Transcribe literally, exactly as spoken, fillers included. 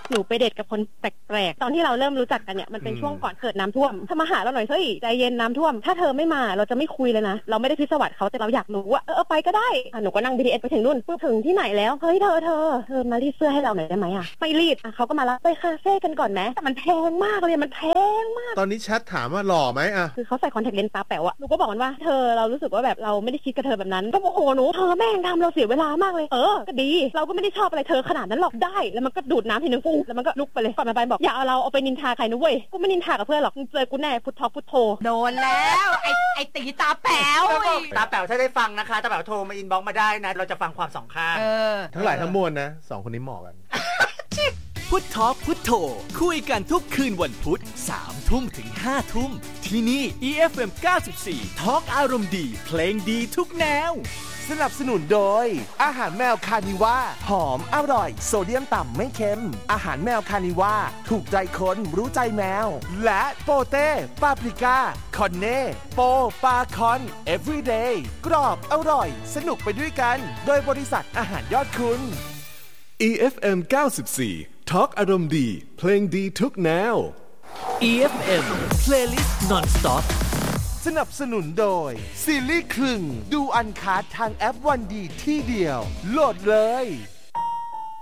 หนูไปเดทกับคนแปลกๆตอนที่เราเริ่มรู้จักกันเนี่ยมันเป็นช่วงก่อนเกิดน้ำท่วมถ้ามาหาเราหน่อยเฮ้ยใจเย็นน้ำท่วมถ้าเธอไม่มาเราจะไม่คุยเลยนะเราไม่ได้พิศวาสเขาแต่เราอยากรู้ว่าเออไปก็ได้หนูก็นั่ง บี ที เอส ไปถึงนู่นปุ๊บถึงที่ไหนแล้วเฮ้ยเธอเธอเธอมารีดเสื้อให้เราหน่อยได้ไหมอ่ะไม่รีดอ่ะเขาก็มารับไปคาเฟ่กันก่อนไหมแต่มันแพงมากเลยมันแพงมากตอนนี้แชทถามว่าหล่อไหมอ่ะคือเขาใส่คอนแทคเลนส์ตาแป๋วอะหนูก็บอกมันว่าเธอเรารู้สึกว่าแบบเราไม่ได้คิดกับเธอแบบนั้นก็โอ้โหหนูเธอแม่งทำเราเสียเวลามากเลยเออก็ดีเราก็ไม่ได้ชอบอะไรเธอขนาดนั้นหรอกได้แล้วมันก็ดูดน้ำทีนึงฟูแล้วมันก็ลุกไปเลยก่อนมาไปบอกอย่าเอาเราเอาไปนินทาใครนะเว้ยกูไม่นินทากับเพื่อนหรอกเจอกูแน่พุทธพุทโธโดนแล้วไอ้ไอ้ตีตาแป๋วตาแป๋วถ้าได้ฟังนะคะตาแป๋วโทรมาอินบ็อกซ์มาได้นะเราจะฟังความสองข้างทั้งหลายทั้งมวลนะสองคนนี้เหมาะกันพุทธอพุทโธคุยกันทุกคืนวันพุธสามทุ่มถึงห้าทุ่มที่นี่ อี เอฟ เอ็ม เก้าสิบสี่ Talk อารมณ์ดีเพลงดีทุกแนวสนับสนุนโดยอาหารแมวคานิว่าหอมอร่อยโซเดียมต่ำไม่เค็มอาหารแมวคานิว่าถูกใจคนรู้ใจแมวและโปเต้ปาปริก้าคอนเน่โปปาคอน everyday กรอบอร่อยสนุกไปด้วยกันโดยบริษัทอาหารยอดคุณอี เอฟ เอ็ม เก้าสิบสี่ Talk อารมณ์ดีเพลงดีทุกแนวอี เอฟ เอ็ม Playlist Non-Stop สนับสนุนโดยซีรีส์ครึ่งดูอันคัททางแอปวันดีที่เดียวโหลดเลย